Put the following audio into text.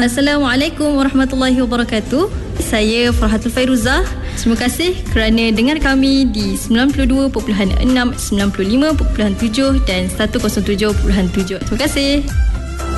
Assalamualaikum warahmatullahi wabarakatuh. Saya Farhatul Fairuzah. Terima kasih kerana dengar kami di 92.6, 95.7 dan 107.7. Terima kasih.